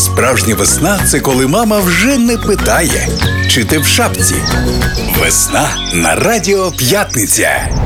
Справжня весна – це коли мама вже не питає, чи ти в шапці. Весна на Радіо П'ятниця.